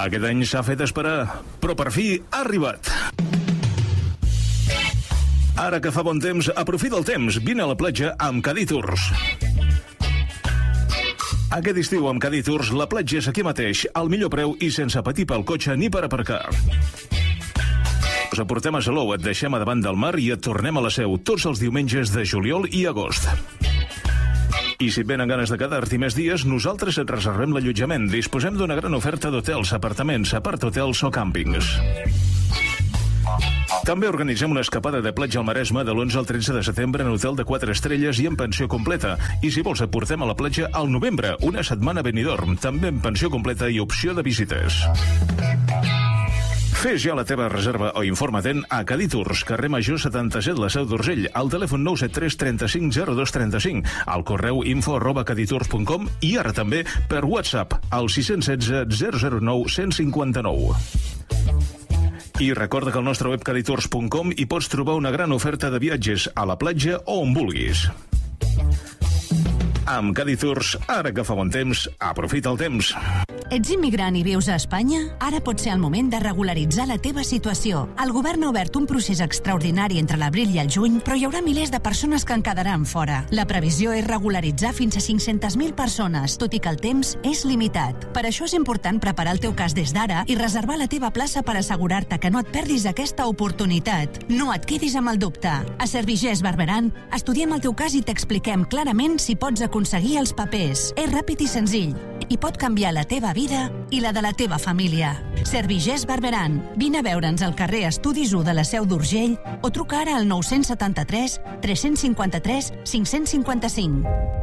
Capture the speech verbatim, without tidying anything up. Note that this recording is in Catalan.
Aquest any s'ha fet esperar, però per fi ha arribat. Ara que fa bon temps, aprofita el temps. Vine a la platja amb Cadí Tours. Aquest estiu amb Cadí Tours, la platja és aquí mateix, al millor preu i sense patir pel cotxe ni per aparcar. Us aportem a Salou, et deixem a davant del mar i et tornem a la Seu tots els diumenges de juliol i agost. I si et venen ganes de quedar-t'hi més dies, nosaltres et reservem l'allotjament. Disposem d'una gran oferta d'hotels, apartaments, apart-hotels o càmpings. També organitzem una escapada de platja al Maresme de l'onze al tretze de setembre en hotel de quatre estrelles i en pensió completa. I si vols et portem a la platja al novembre, una setmana a Benidorm, també en pensió completa i opció de visites. Fes ja la teva reserva o informa-te'n a Cadí Tours, carrer Major setanta-set, la Seu d'Urgell, al telèfon nou set tres trenta-cinc zero dos trenta-cinc, al correu info arroba caditours punt com i ara també per WhatsApp al sis un sis zero zero nou cent cinquanta nou. I recorda que al nostre web caditours punt com hi pots trobar una gran oferta de viatges a la platja o on vulguis. Amb Cadí Tours, ara que fa bon temps, aprofita el temps. Ets immigrant i vius a Espanya? Ara pot ser el moment de regularitzar la teva situació. El govern ha obert un procés extraordinari entre l'abril i el juny, però hi haurà milers de persones que en quedaran fora. La previsió és regularitzar fins a cinc-centes mil persones, tot i que el temps és limitat. Per això és important preparar el teu cas des d'ara i reservar la teva plaça per assegurar-te que no et perdis aquesta oportunitat. No et quedis amb el dubte. A Servigés Barberan estudiem el teu cas i t'expliquem clarament si pots aconseguir els papers. És ràpid i senzill i pot canviar la teva vida i la de la teva família. Servigés Barberan. Vine a veure'ns al carrer Estudis u de la Seu d'Urgell o truca ara al nou set tres tres, tres cinc tres, cinc cinc cinc.